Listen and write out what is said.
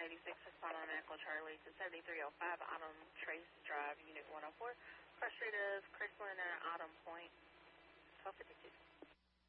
186, respond on Echo Charlie to 7305 Autumn Trace Drive, Unit 104. Crush rate of Chrisland and Autumn Point, 1252.